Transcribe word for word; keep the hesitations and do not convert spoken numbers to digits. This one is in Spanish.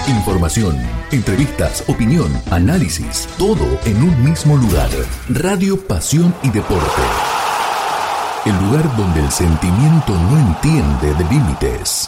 Información, entrevistas, opinión, análisis, todo en un mismo lugar. Radio Pasión y Deporte. El lugar donde el sentimiento no entiende de límites.